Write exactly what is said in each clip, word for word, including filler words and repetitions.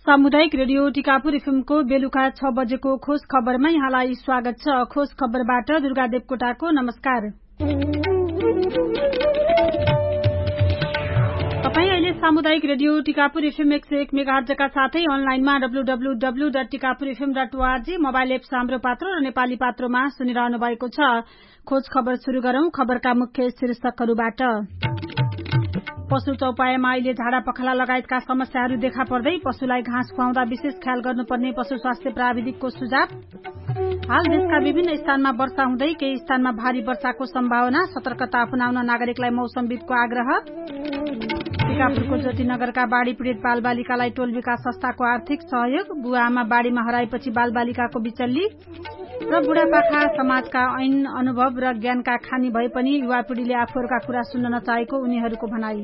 सामुदायिक रेडियो टिकापुर एफएमको बेलुका छ बजेको खोज खबरमा यहाँलाई स्वागत छ। खोज खबरबाट दुर्गा देवकोटाको नमस्कार। तपाई अहिले सामुदायिक रेडियो टिकापुर एफएम एक सय एक मेगाहर्जका साथै अनलाइनमा W W W dot Tikapur FM dot ORG mobile app हाम्रो पात्रो र नेपाली पात्रोमा सुनिरहनु भएको छ। खोज खबर शुरू गरौं। खबरका मुख्य शीर्षकहरूबाट। पशु चौपायामा अहिले झाडा पखाला लगायतका समस्याहरू देखा पर्दै पशुलाई घाँस खुवाउँदा विशेष ख्याल गर्नुपर्ने पशु स्वास्थ्य प्राविधिकको सुझाव। हाल देशका विभिन्न स्थानमा वर्षा हुँदै केही स्थानमा भारी वर्षाको सम्भावना, सतर्कता अपनाउन नागरिकलाई मौसमविदको आग्रह। टिकापुरको ज्योतिनगरका बाढ़ी पीड़ित बालबालिकालाई टोल विकास संस्थाको आर्थिक सहयोग। बुवा आमा बाढ़ीमा हराएपछि बालबालिकाको बिचल्ली र बुढापाका समाजका ऐन अनुभव र ज्ञानका खानी भए पनि युवा पीढ़ीले आफूहरूका कुरा सुन्न नचाहेको उनीहरूको भनाई।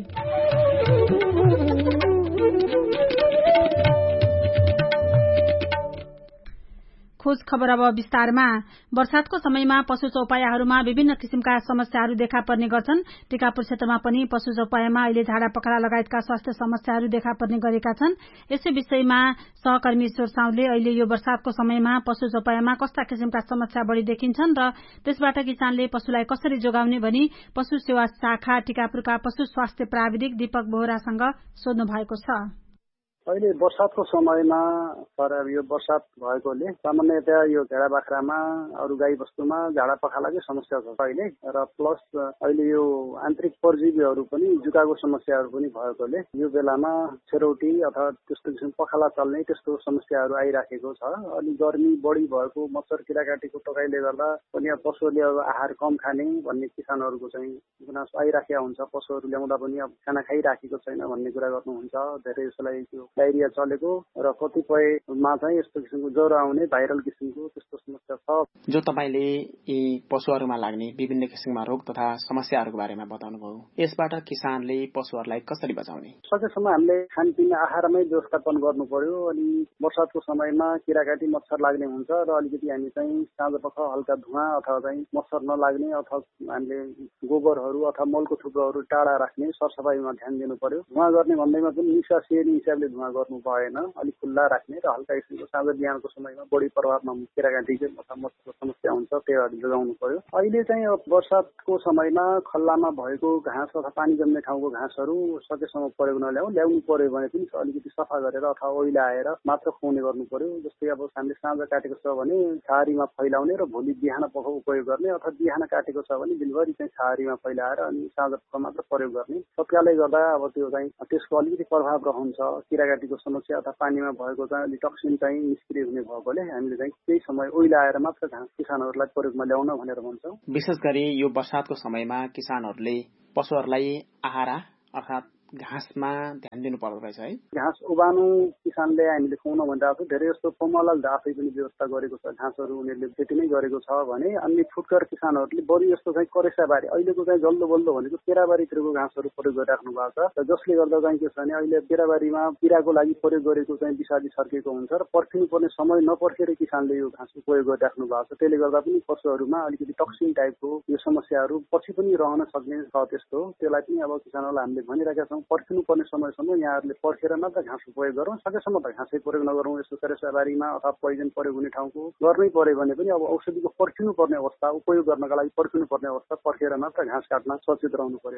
खोज खबर अब विस्तारमा। वर्षातको समयमा पशु चौपायाहरूमा विभिन्न किसिमका समस्याहरू देखा पर्ने गर्छन्। टिकापुर क्षेत्रमा पनि पशु चौपायामा अहिले झाडा पखाला लगायतका स्वास्थ्य समस्याहरू देखा पर्ने गरेका छन्। यसै विषयमा सहकर्मी ईश्वर साउदले अहिले यो वर्षातको समयमा पशु चौपायामा कस्ता किसिमका समस्या बढ़ी देखिन्छन् र त्यसबाट किसानले पशुलाई कसरी जोगाउने भनी पशु सेवा शाखा टिकापुरका पशु स्वास्थ्य प्राविधिक दीपक बोहरासँग सोध्नु भएको छ। अहिले वर्षातको समयमा तर यो वर्षात भएकोले सामान्यतया यो भेडा बाख्रामा अरू गाई वस्तुमा झाडा पखालाकै समस्या छ अहिले र प्लस अहिले यो आन्तरिक परजीवीहरू पनि जुकाको समस्याहरू पनि भएकोले यो बेलामा छेरौटी अथवा त्यस्तो किसिम पखाला चल्ने त्यस्तो समस्याहरू आइराखेको छ। अनि गर्मी बढी भएको मच्छर किराकाटीको टोकाइले गर्दा पनि पशुहरूले अब आहार कम खाने भन्ने किसानहरूको चाहिँ गुनासो आइराखेका हुन्छ। पशुहरू ल्याउँदा पनि अब खाना खाइराखेको छैन भन्ने कुरा गर्नुहुन्छ। धेरै जसलाई त्यो डायरिया चलेको र कतिपयमा चाहिँ यस्तो किसिमको ज्वरो आउने भाइरल किसिमको त्यस्तो समस्या छ। जो तपाईले यी पशुहरूमा लाग्ने विभिन्न किसिमका रोग तथा समस्याहरूको बारेमा बताउनु भयो, यसबाट किसानले पशुहरूलाई कसरी बचाउने? सकेसम्म हामीले खानपिन आहारमै व्यवस्थापन गर्नु पर्यो। अनि वर्षातको समयमा किराकाटी मच्छर लाग्ने हुन्छ र अलिकति हामी चाहिँ साँझपख हल्का धुवा अथवा चाहिँ मच्छर नलाग्ने अथवा हामीले गोबरहरू अथवा मलको थुप्रोहरू टाढा राख्ने सरसफाइमा ध्यान दिनु पर्यो। धुवा गर्ने भन्दैमा पनि निसासिने हिसाबले धुवा गर्नु भएन, अलिक खुल्ला राख्ने र हल्का किसिमको साँझ बिहानको समयमा बढी प्रभावमा किराकाटीको अथवा मच्छरको समस्या हुन्छ त्यही जोगाउनु पर्यो। अहिले चाहिँ अब वर्षातको समयमा खल्लामा भएको घाँस अथवा पानी जम्ने ठाउँको घाँसहरू सकेसम्म प्रयोग नल्याउँ, ल्याउनु पर्यो भने पनि अलिकति सफा गरेर अथवा ओइलाएर मात्र खुवाउने गर्नु पर्यो। जस्तै अब हामीले साँझ काटेको छ भने छाहारीमा फैलाउने र भोलि बिहान पख उपयोग गर्ने अथवा बिहान काटेको छ भने दिनभरि चाहिँ छाहारीमा फैलाएर अनि साँझ पख मात्र प्रयोग गर्ने। सबैले गर्दा अब त्यो चाहिँ त्यसको अलिकति प्रभाव रहन्छ। किराकाटीको समस्या अथवा पानीमा भएको चाहिँ अलि टक्सिन चाहिँ निष्क्रिय हुने भएकोले हामीले चाहिँ केही समय ओइलाएर मात्र घाँस किसानहरूलाई प्रयोगमा ल्याउन भनेर भन्छौँ। विशेष गरी यो वर्षातको समयमा किसानहरूले पशुहरूलाई आहारा अर्थात् घाँसमा ध्यान दिनु पर्दो रहेछ है। घाँस उबानु किसानले हामीले खुवाउन भनिरहेको छ। धेरै जस्तो पमलाल आफै पनि व्यवस्था गरेको छ, घाँसहरू उनीहरूले खेती नै गरेको छ भने अन्य फुटकर किसानहरूले बढी जस्तो चाहिँ करेसाबारी अहिलेको चाहिँ जल्दो बल्दो भनेको केराबारीतिरको घाँसहरू प्रयोग गरिराख्नु भएको छ र जसले गर्दा चाहिँ के छ भने अहिले केराबारीमा किराको लागि प्रयोग गरेको चाहिँ विषादी छर्केको हुन्छ र पर्खिनु पर्ने समय नपर्खेर किसानले यो घाँस उपयोग गरिराख्नु भएको छ। त्यसले गर्दा पनि पशुहरूमा अलिकति टक्सिन टाइपको यो समस्याहरू पछि पनि रहन सक्ने छ। त्यस्तो त्यसलाई पनि अब किसानहरूलाई हामीले भनिरहेका छौँ, पर्खिनु पर्ने समयसम्म यहाँहरूले पर्खेर मात्र घाँस उपयोग गरौँ, सकेसम्म त घाँसै प्रयोग नगरौँ। यस्तो करेसाबारीमा अथवा पोइजन प्रयोग हुने ठाउँको गर्नै पर्यो भने पनि अब औषधिको पर्खिनु पर्ने अवस्था, उपयोग गर्नका लागि पर्खिनु पर्ने अवस्था पर्खेर मात्र घाँस काट्न सचेत रहनु पर्यो।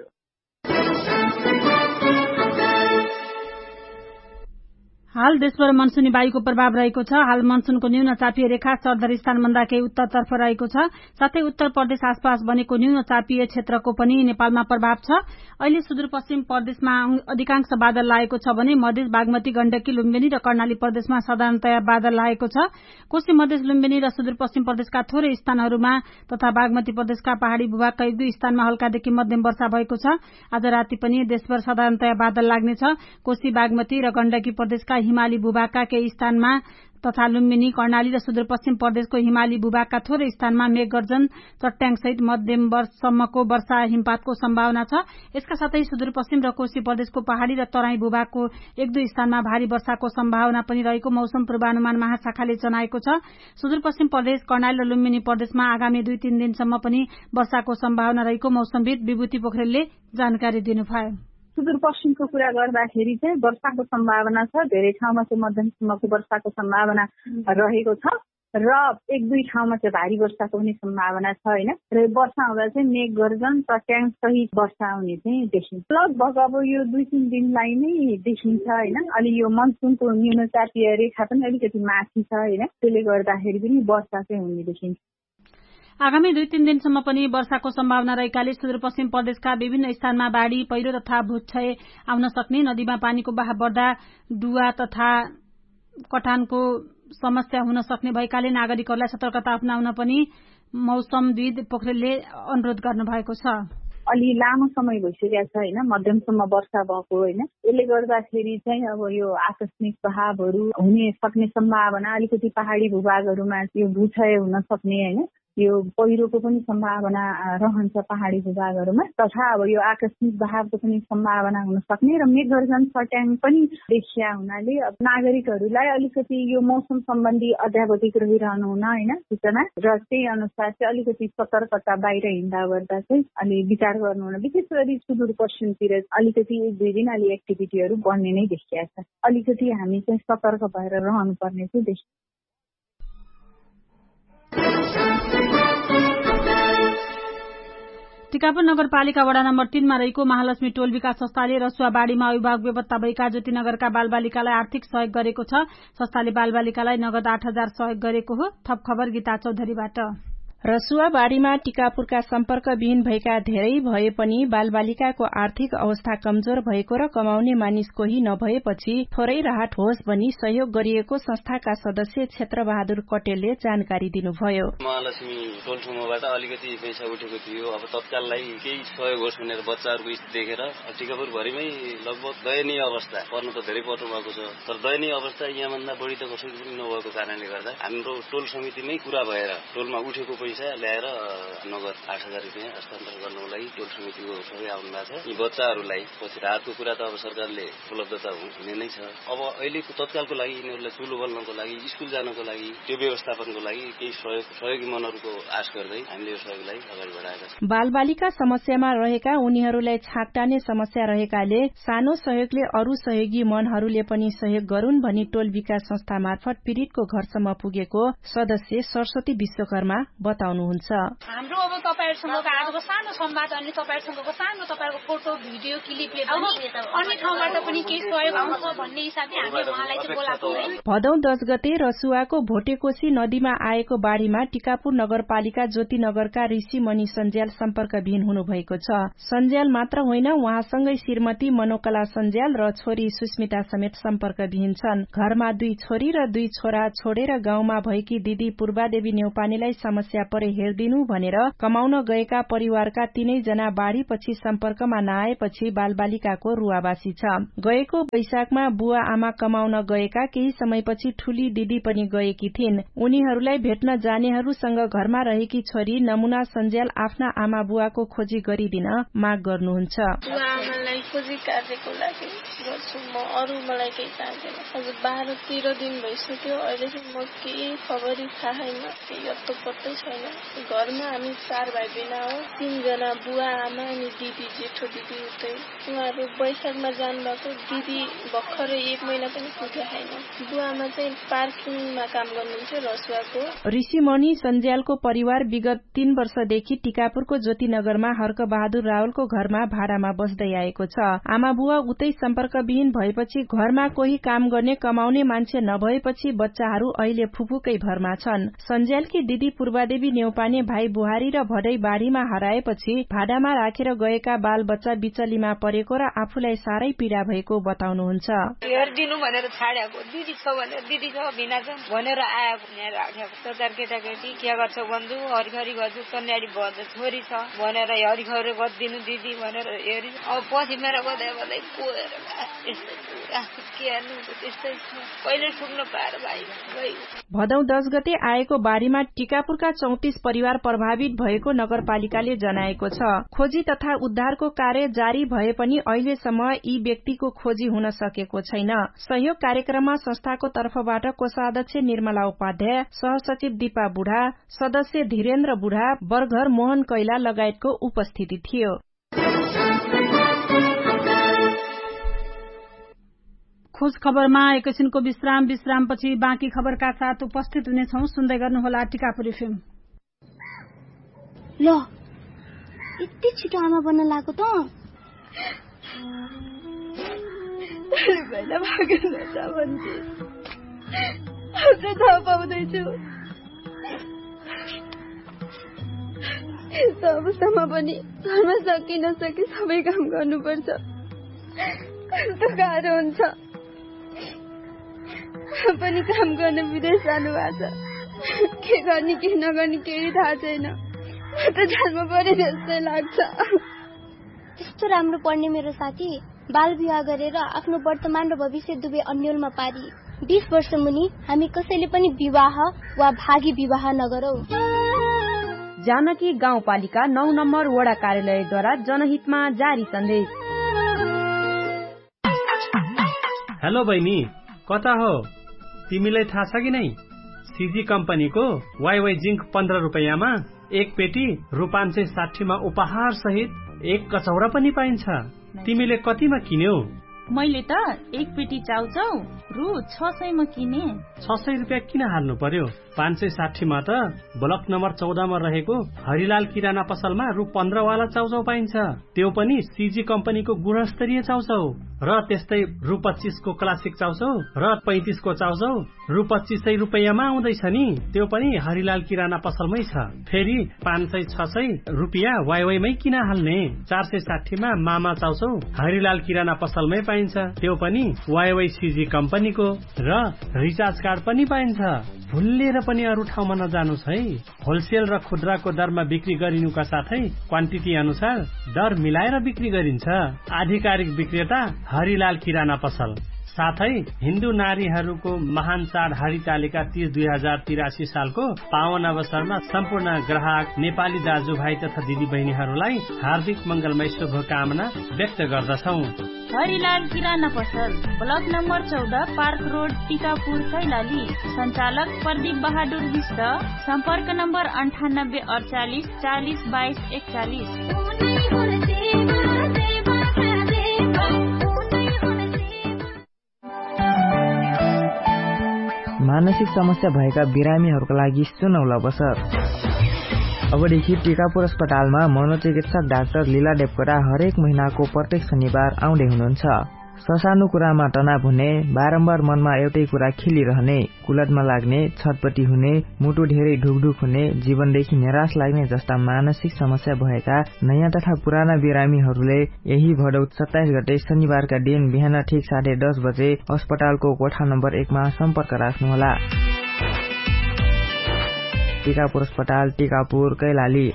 हाल देशभर मनसुनी वायुको प्रभाव रहेको छ। हाल मनसुनको न्यून चापिय रेखा सरदर स्थानभन्दा केही उत्तरतर्फ रहेको छ। साथै उत्तर प्रदेश आसपास बनेको न्यून चापिय क्षेत्रको पनि नेपालमा प्रभाव छ। अहिले सुदूरपश्चिम प्रदेशमा अधिकांश बादल लागेको छ भने मधेस, बागमती, गण्डकी, लुम्बिनी र कर्णाली प्रदेशमा साधारणतया बादल लागेको छ। कोशी, मधेस, लुम्बिनी र सुदूरपश्चिम प्रदेशका थोरै स्थानहरूमा तथा बागमती प्रदेशका पहाड़ी भूभागका एक दुई स्थानमा हल्कादेखि मध्यम वर्षा भएको छ। आज राति पनि देशभर साधारणतया बादल लाग्नेछ। कोशी, बागमती र गण्डकी प्रदेशका हिमाली भूभागका केही स्थानमा तथा लुम्बिनी, कर्णाली र सुदूरपश्चिम प्रदेशको हिमाली भूभागका थोरै स्थानमा मेघगर्जन, चट्याङसहित मध्यम वर्षसम्मको वर्षा हिमपातको सम्भावना छ। यसका साथै सुदूरपश्चिम र कोशी प्रदेशको पहाड़ी र तराई भूभागको एक दुई स्थानमा भारी वर्षाको सम्भावना पनि रहेको मौसम पूर्वानुमान महाशाखाले जनाएको छ। सुदूरपश्चिम प्रदेश, कर्णाली र लुम्बिनी प्रदेशमा आगामी दुई तीन दिनसम्म पनि वर्षाको सम्भावना रहेको मौसमविद विभूति पोखरेलले जानकारी दिनुभयो। सुदूरपश्चिमको कुरा गर्दाखेरि चाहिँ वर्षाको सम्भावना छ, धेरै ठाउँमा चाहिँ मध्यमसम्मको वर्षाको सम्भावना रहेको छ र एक दुई ठाउँमा चाहिँ भारी वर्षाको पनि सम्भावना छ होइन। र वर्षा हुँदा चाहिँ मेघ गर्जन चट्याङ सहित वर्षा हुने चाहिँ देखिन्छ। लगभग अब यो दुई तीन दिनलाई नै देखिन्छ होइन। अलि यो मनसुनको न्यून चापीय रेखा पनि अलिकति माथि छ होइन, त्यसले गर्दाखेरि पनि वर्षा चाहिँ हुने देखिन्छ। आगामी दुई तीन दिनसम्म पनि वर्षाको सम्भावना रहेकाले सुदूरपश्चिम प्रदेशका विभिन्न स्थानमा बाढ़ी पहिरो तथा भूक्षय आउन सक्ने, नदीमा पानीको बहाव बढ्दा डुवा तथा कटानको समस्या हुन सक्ने भएकाले नागरिकहरूलाई सतर्कता अपनाउन पनि मौसमविद पोखरेलले अनुरोध गर्नु भएको छ। अलि लामो समय भइसकेको छ होइन, मध्यमसम्म वर्षा भएको होइन। यसले गर्दाखेरि चाहिँ अब यो आकस्मिक बहावहरू हुने सक्ने सम्भावना अलिकति पहाडी भूभागहरूमा यो भूक्षय हुन सक्ने होइन, यो पहिरोको पनि सम्भावना रहन्छ पहाडी भूभागहरूमा, तथा अब यो आकस्मिक बहावको पनि सम्भावना हुन सक्ने र मेघगर्जन चट्याङ पनि देखिया हुनाले अब नागरिकहरूलाई अलिकति यो मौसम सम्बन्धी अध्यावधिक रहिरहनु हुन होइन सूचना, र त्यही अनुसार चाहिँ अलिकति सतर्कता बाहिर हिँड्दा गर्दा चाहिँ अलि विचार गर्नु हुन। विशेष गरी सुदूरपश्चिमतिर अलिकति एक दुई दिन अलि एक्टिभिटीहरू बढ्ने नै देखिया छ। अलिकति हामी चाहिँ सतर्क भएर रहनुपर्ने चाहिँ देखिन्छ। टिकापुर नगरपालिका वडा नम्बर तीनमा रहेको महालक्ष्मी टोल विकास संस्थाले रसुवा बाढ़ीमा अभिभावक बेपत्ता भएका ज्योतिनगरका बालबालिकालाई आर्थिक सहयोग गरेको छ। संस्थाले बालबालिकालाई नगद आठ हजार सहयोग गरेको हो। थप खबर गीता चौधरीबाट। रसुवा बाढ़ीमा टिकापुरका सम्पर्कविहीन भएका धेरै भए पनि बालबालिकाको आर्थिक अवस्था कमजोर भएको र कमाउने मानिस कोही नभएपछि थोरै राहत होस् भनी सहयोग गरिएको संस्थाका सदस्य क्षेत्रबहादुर कटेलले जानकारी दिनुभयो। महालक्ष्मी टोल ठुमोबाट अलिकति पैसा उठेको थियो, अब तत्काललाई केही सहयोग होस् भनेर बच्चाहरूको स्थिति देखेर टिकापुर भरिमै लगभग दयनीय अवस्था पर्नु त धेरै पर्नु भएको छ, तर दयनीय अवस्था यहाँभन्दा बढी त कसैको पनि नभएको कारणले गर्दा हाम्रो टोल समितिमै कुरा भएर टोलमा उठेको पैसा ल्याएर नगद आठ हजार रुपियाँ हस्तान्तरण गर्नको लागि टोल समितिको सबै आउनु भएको छ। यी बच्चाहरूलाई पछि राहतको कुरा त अब सरकारले उपलब्धता हुने नै छ। अब अहिलेको तत्कालको लागि यिनीहरूलाई चुलो बल्नको लागि, स्कुल जानको लागि, त्यो व्यवस्थापनको लागि केही सहयोग सहयोगी मनहरूको आश गर्दै हामीले यो सहयोगलाई अगाडि बढाएका छौँ। बालबालिका समस्यामा रहेका उनीहरूलाई छाकटाने समस्या रहेकाले सानो सहयोगले अरू सहयोगी मनहरूले पनि सहयोग गरून् भनी टोल विकास संस्था मार्फत पीड़ितको घरसम्म पुगेको सदस्य सरस्वती विश्वकर्मा बताउनुहुन्छ। हाम्रो अब तपाईहरुसँगको आजको सानो संवाद अनि तपाईहरुसँगको सानो तपाईहरुको फोटो भिडियो क्लिपले पनि अन्य ठाउँबाट पनि केही सहयोग आउँछ भन्ने हिसाबले हामीले उहाँलाई चाहिँ बोलाएको है। भदौ दस गते रसुवाको भोटेकोशी नदीमा आएको बाढ़ीमा टिकापुर नगरपालिका ज्योतिनगरका ऋषि मणि सञ्ज्याल सम्पर्कविहीन हुनुभएको छ। सञ्ज्याल मात्र होइन, उहाँसँगै श्रीमती मनोकला सञ्ज्याल र छोरी सुस्मिता समेत सम्पर्कविहीन छन्। घरमा दुई छोरी र दुई छोरा छोडेर गाउँमा भएकी दिदी पूर्वादेवी न्यौपानेलाई समस्या परे हेरिदिनु भनेर कमाउन गएका परिवारका तीनै जना बाढ़ीपछि सम्पर्कमा नआएपछि बालबालिकाको रुवावासी छ। गएको वैशाखमा बुवा आमा कमाउन गएका केही समयपछि ठूली दिदी पनि गएकी थिइन्। उनीहरूलाई भेट्न जानेहरूसँग घरमा रहेकी छोरी नमुना सञ्ज्याल आफ्ना आमा बुवाको खोजी गरिदिन माग गर्नुहुन्छ। आमालाई खोजी कार्यको लागि गर्छु म, अरू मलाई केही चाहिँदैन। हजुर बाह्र तेह्र दिन भइसक्यो, अहिलेसम्म म केही खबरी थाहा छैन, केही यत्तो पत्तै छैन। घरमा हामी चार भाइ बहिनी हो, तीनजना बुवा आमा अनि दिदी जेठो दिदी उतै। उहाँहरू वैशाखमा जानुभएको, दिदी भर्खरै एक महिना पनि पुगेको छैन। बुवा आमा चाहिँ पार्किङमा काम गर्नुहुन्थ्यो रसुवाको। ऋषिमणि सञ्ज्यालको परिवार विगत तीन वर्षदेखि टिकापुरको ज्योतिनगरमा हर्क बहादुर रावलको घरमा भाडामा बस्दै आएको छ। आमा बुवा उतै सम्पर्कविहीन भएपछि घरमा कोही काम गर्ने कमाउने मान्छे नभएपछि बच्चाहरू अहिले फुपूकै भरमा छन्। सञ्ज्यालकी दिदी पूर्वादेवी न्यौपाने भाइ बुहारी र भदै बाढ़ीमा हराएपछि भाडामा राखेर गएका बाल बच्चा बिचलीमा परेको र आफूलाई साह्रै पीड़ा भएको बताउनुहुन्छ। हेरिदिनु भनेर छाडेको, दिदी छ भनेर दिदी छ भिना छ भनेर आएको यहाँ राखेको। सरकार केटाकेटी के गर्छ भन्छु, हरिखरी गर्छु, कन्याडी भन्छ छोरी छ भनेर हरिखरी गरिदिनु दिदी भनेर हेरि। अब पछि मेरो बधाई बधाई कोएर के हेर्नु त्यस्तै छ, कहिले सुक्न पाएर भाइ। भदौ दस गते आएको बाढ़ीमा टिकापुरका चौतिस परिवार प्रभावित भएको नगरपालिकाले जनाएको छ। खोजी तथा उद्धारको कार्य जारी भए पनि अहिलेसम्म यी व्यक्तिको खोजी हुन सकेको छैन। सहयोग कार्यक्रममा संस्थाको तर्फबाट कोषाध्यक्ष निर्मला उपाध्याय, सहसचिव दीपा बुढा, सदस्य धीरेन्द्र बुढा, बर्घर मोहन कैला लगायतको उपस्थिति थियो। खोज खबरमा एकैछिनको विश्राम विश्रामपछि बाँकी खबरका साथ उपस्थित हुनेछौं। सुन्दै गर्नुहोला टिकापुर एफएम। ल यति छिटो आमा बन्न लाग्यो त पहिला भागेर जा भन्छे अझ थाहा पाउँदैछु। यस्तो अवस्थामा पनि घरमा सकि नसकी सबै काम गर्नुपर्छ। कस्तो गाह्रो हुन्छ। पनि काम गर्न विदेश जानु भएको छ। के गर्ने के नगर्ने केही थाहा छैन। त जान्नु पर्यो जस्तै लाग्छ। त्यस्तो राम्रो पढ्ने मेरो साथी बाल विवाह गरेर आफ्नो वर्तमान र भविष्य दुवै अन्यलमा पारी बीस वर्ष मुनि हामी कसैले पनि विवाह वा भागी विवाह नगरौ। जानकी गाउँपालिका नौ नम्बर वडा कार्यालयद्वारा जनहितमा जारी सन्देश। हेलो बहिनी, कता हो? तिमीलाई थाहा छ कि नै? सीजी कम्पनीको वाइवाई जिंक पन्ध्र रुपियाँमा एक पेटी रु पाँच सय साठीमा उपहार सहित एक कचौरा पनि पाइन्छ। तिमीले कतिमा किन्यौ? मैले त एक पेटी चाउचाउ रु छ सयमा किने। छ सय रुपियाँ किन हाल्नु पर्यो? पाँच सय साठीमा त ब्लक नम्बर चौधमा रहेको हरिलाल किराना पसलमा रु पन्ध्र वाला चाउचाउ पाइन्छ। त्यो पनि सीजी कम्पनीको गुणस्तरीय चाउचाउ। र त्यस्तै रु पच्चीसको क्लासिक चाउचाउ र पैंतिसको चाउचाउ रु पच्चीस सय रुपियाँमा आउँदैछ नि। त्यो पनि हरिलाल किराना पसलमै छ। फेरि पाँच सय छ सय रुपियाँ वाइवाईमै किन हाल्ने? चार सय साठीमा मामा चाउचाउ हरिलाल किराना पसलमै पाइन्छ। त्यो पनि वाइवाई सीजी कम्पनीको। र रिचार्ज कार्ड पनि पाइन्छ। भुलेर पनि अरू ठाउँमा नजानुस् है। होलसेल र खुद्राको दरमा बिक्री गरिनुका साथै क्वान्टिटी अनुसार दर मिलाएर बिक्री गरिन्छ। आधिकारिक विक्रेता हरिलाल किराना पसल। साथै हिन्दू नारीहरूको महान चाड हरितालिका तीज दुई हजार तिरासी सालको पावन अवसरमा सम्पूर्ण ग्राहक नेपाली दाजुभाइ तथा दिदी बहिनीहरूलाई हार्दिक मंगलमय शुभकामना व्यक्त गर्दछौ। हरिलाल किराना पसल, ब्लक नम्बर चौध, पार्क रोड, टिकापुर, कैलाली। सञ्चालक प्रदीप बहादुर विष्ट। सम्पर्क नम्बर अन्ठानब्बे अडचालिस चालिस बाइस एकचालिस। मानसिक समस्या भएका बिरामीहरूका लागि सुनौला बसर। अबदेखि टिकापुर अस्पतालमा मनोचिकित्सक डाक्टर लीला देवकोटा हरेक महिनाको प्रत्येक शनिबार आउँदै हुनुहुन्छ। ससानो कुरामा तनाव हुने, बारम्बार मनमा एउटै कुरा खेलिरहने, कुलतमा लाग्ने, छटपटी हुने, मुटु धेरै ढुकढुक हुने, जीवनदेखि निराश लाग्ने जस्ता मानसिक समस्या भएका नयाँ तथा पुराना बिरामीहरूले यही भदौ सत्ताइस गते शनिबारका दिन बिहान ठिक साढे दस बजे अस्पतालको कोठा नम्बर एकमा सम्पर्क राख्नुहोला। टिकापुर अस्पताल, टिकापुर, कैलाली।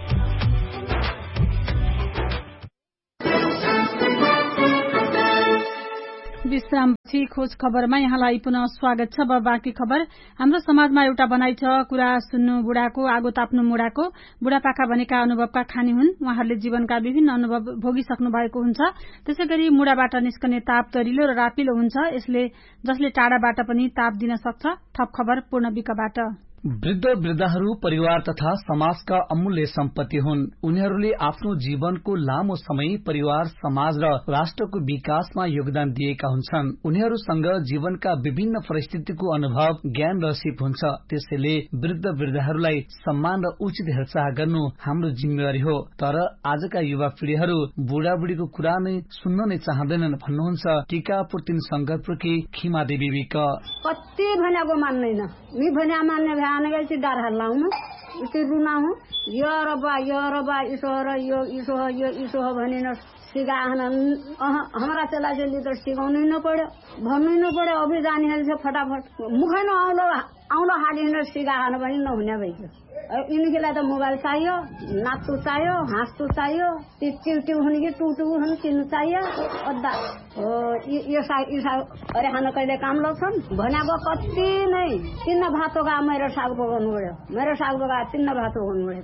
विश्रामपछि खोज खबरमा यहाँलाई पुनः स्वागत छ। अब बाँकी खबर। हाम्रो समाजमा एउटा भनाइ छ, कुरा सुन्नु बुढाको, आगो ताप्नु मुढाको। बुढापाका भनेका अनुभवका खानी हुन्। उहाँहरूले जीवनका विभिन्न अनुभव भोगिसक्नु भएको हुन्छ। त्यसैगरी मुढाबाट निस्कने ताप दरिलो र रापिलो हुन्छ। यसले जसले टाढाबाट पनि ताप दिन सक्छ। थप खबर पूर्ण विकबाट। वृद्ध वृद्धाहरू परिवार तथा समाजका अमूल्य सम्पत्ति हुन्। उनीहरूले आफ्नो जीवनको लामो समय परिवार, समाज र राष्ट्रको विकासमा योगदान दिएका हुन्छन्। उनीहरूसँग जीवनका विभिन्न परिस्थितिको अनुभव, ज्ञान र सिप हुन्छ। त्यसैले वृद्ध वृद्धाहरूलाई सम्मान र उचित हेरचाह गर्नु हाम्रो जिम्मेवारी हो। तर आजका युवा पिढ़ीहरू बुढाबुढीको कुरा नै सुन्न नै चाहँदैनन् भन्नुहुन्छ टिकापुर तीन संघप्रकी खिमा देवी विक। कति भनेको मान्दैन, मी भने मान्ने भ्यान गएपछि डर हल्लाउनु यति रुना हूँ। यो र बा यो र बा इसो र यो इसो हो यो इसो हो भनिन सिकाहन। हमारा चला चली त सिकाउनु नपर्यो, भन्नु नपर्यो। अभि जाने फटाफट मुखै नआउलो आउलो हालिन सिकाहन पनि नहुने भइसक्यो। यिनीलाई त मोबाइल चाहियो, नाच्नु चाहियो, हाँस्नु चाहियो, टिउ हुने कि टुटु हुनु चिन्नु चाहियो। अद्दा हो यो अरे खान कहिले काम लाग्छन् भनेको कति नै तिन्न भातो गा मेरो सागको गर्नु पऱ्यो। मेरो सागको गा तिन्न भातो गर्नु पऱ्यो।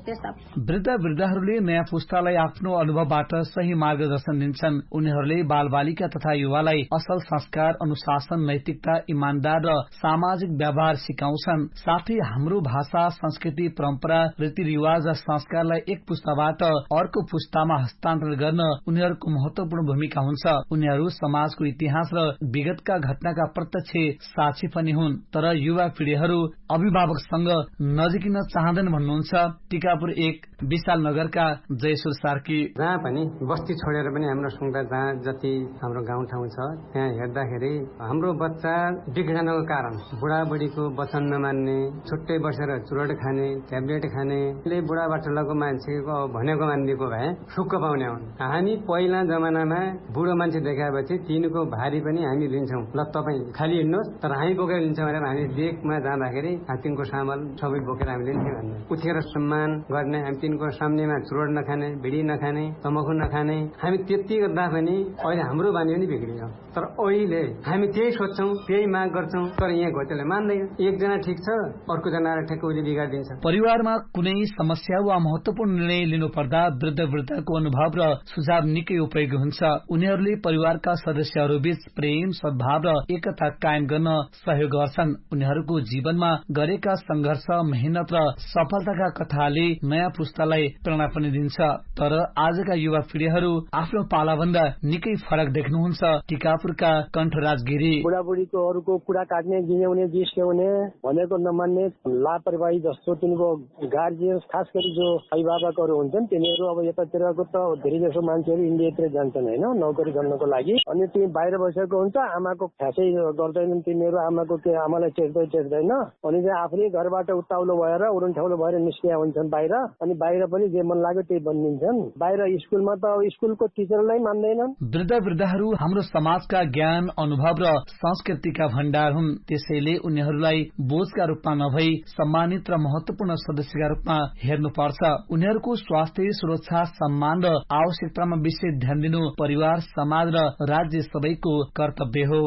त्यस्ता। वृद्ध वृद्धाहरूले नयाँ पुस्तालाई आफ्नो अनुभवबाट सही मार्गदर्शन दिन्छन्। उनीहरूले बालबालिका तथा युवालाई असल संस्कार, अनुशासन, नैतिकता, इमानदार र सामाजिक व्यवहार सिकाउँछन्। साथै हाम्रो भाषा, संस्कृति, परम्परा, रीतिरिवाज र संस्कारलाई एक पुस्ताबाट अर्को पुस्तामा हस्तान्तरण गर्न उनीहरूको महत्वपूर्ण भूमिका हुन्छ। उनीहरू समाजको इतिहास र विगतका घटनाका प्रत्यक्ष साक्षी पनि हुन्। तर युवा पिढ़ीहरू अभिभावकसँग नजिकिन चाहँदैन भन्नुहुन्छ टिकापुर एक विशाल नगरका जयसुर सार्की। जहाँ पनि बस्ती छोडेर पनि हाम्रो सुँगुर जहाँ जति हाम्रो गाउँठाउँ छ त्यहाँ हेर्दाखेरि हाम्रो बच्चा बिग्रनको कारण बुढाबुढीको वचन नमान्ने, छुट्टै बसेर चुरोट खाने, ट्याब्लेट खाने, बुढाबाटुलाको मान्छेको भनेको मानिदिएको भए सुख पाउने हुन्। हामी पहिला जमानामा बुढो मान्छे देखाएपछि तिनको भारी पनि हामी लिन्छौँ, ल तपाईँ खाली हिँड्नुहोस् तर हामी बोकेर लिन्छौँ भनेर हामी लेकमा जाँदाखेरि तिनको सामान सबै बोकेर हामी लिन्थ्यौँ भन्ने उठेर सम्मान गर्ने, हामी तिनको सामनेमा चुरोट नखाने, बिडी नखाने, तमाखु नखाने। हामी त्यति गर्दा पनि अहिले हाम्रो बानी पनि बिग्रियो। तर अहिले हामी त्यही सोध्छौँ, त्यही माग गर्छौँ, तर यहाँ घोटेले मान्दैन। एकजना ठिक छ, अर्को जना ठ्याक्क उसले बिगारिदिन्छ। परिवारमा कुनै समस्या वा महत्वपूर्ण निर्णय लिनु पर्दा वृद्ध वृद्धको अनुभव र सुझाव निकै उपयोगी हुन्छ। उनीहरूले परिवारका सदस्यहरूबीच प्रेम, सद्भाव र एकता कायम गर्न सहयोग गर्छन्। उनीहरूको जीवनमा गरेका संघर्ष, मेहनत र सफलताका कथाले नयाँ पुस्तालाई प्रेरणा पनि दिन्छ। तर आजका युवा पिढ़ीहरू आफ्नो पालाभन्दा निकै फरक देख्नुहुन्छ टिकापुरका कण्ठराज गिरी। बुढाबुढीको अरूको कुरा काट्ने, गिन्याउने, जिस्क्याउने, भनेको नमान्ने, लापरवाही जस्तो तिनको गार्जियन, खास गरी जो अभिभावकहरू हुन्छन् तिनीहरू अब यतातिरको त धेरै जसो मान्छेहरू इन्डियातिर जान्छन् होइन नोकरी गर्नको लागि। अनि तिमी बाहिर बसेको हुन्छ, आमाको फ्यासै गर्दैनन् तिनीहरू, आमाको के आमालाई टेक्दै टेक्दैन। अनि चाहिँ आफ्नै घरबाट उत्ताउलो भएर उडुन्ठ्याउलो भएर निस्किया हुन्छन् बाहिर। अनि बाहिर पनि जे मन लाग्यो त्यही बनिन्छन्। बाहिर स्कुलमा त स्कुलको टिचरलाई मान्दैनन्। वृद्ध वृद्धाहरू हाम्रो समाजका ज्ञान, अनुभव र संस्कृतिका भण्डार हुन्। त्यसैले उनीहरूलाई बोझका रूपमा नभई सम्मानित र महत्वपूर्ण सदस्यका रूपमा हेर्नुपर्छ। उनीहरूको स्वास्थ्य, सुरक्षा, सम्मान र आवश्यकतामा विशेष ध्यान दिनु परिवार, समाज र राज्य सबैको कर्तव्य हो।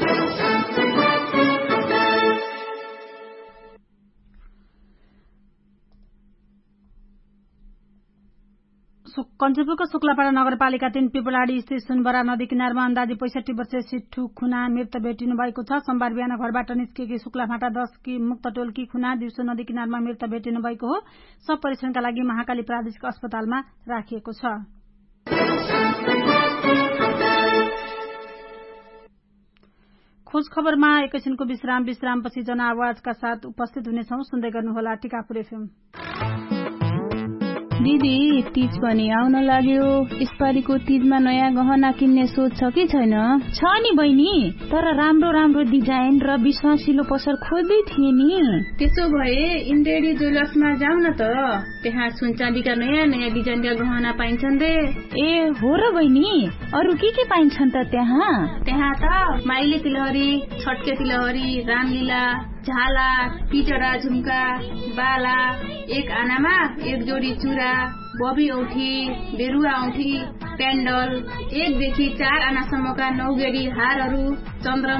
कञ्चनपुरको शुक्लापाडा नगरपालिका तीन पिपलाडी स्थित सुनबरा नदी किनारमा अन्दाजी पैंसठी वर्षीय सिट्ठु खुना मृत भेटिनु भएको छ। सोमबार बिहान घरबाट निस्किएकी शुक्लाफाटा दस की मुक्त टोलकी खुना दिउँसो नदी किनारमा मृत भेटिनु भएको हो। सब परीक्षणका लागि महाकाली प्रादेशिक अस्पतालमा राखिएको छ। खोज खबरमा एकैछिनको विश्राम विश्रामपछि जनआवाजका साथ उपस्थित हुनेछौं। सुन्दै गर्नुहोला टिकापुर एफएम। दिदी तीज पनि आउन लाग्यो। यसपालिको तीजमा नयाँ गहना किन्ने सोच छ कि छैन? छ नि बहिनी, तर राम्रो राम्रो डिजाइन र विश्वासिलो पसल खोज्दै थिए नि। त्यसो भए इन्डेडी ज्वेलर्समा जाउँ न त, त्यहाँ सुनचाँदीका नयाँ नयाँ डिजाइनका गहना पाइन्छन् रे। ए हो र बहिनी, अरू के के पाइन्छन् त त्यहाँ? त्यहाँ त माइली तिलहरी, छटके तिलहरी, रामलीला, झाला, पिटरा झुम्का, बाला, एक आनामा एक जोडी चुरा, बबी औठी, बेरुवा औठी, पेन्डल, एकदेखि चार आनासम्मका नौगेडी हारहरू, चन्द्र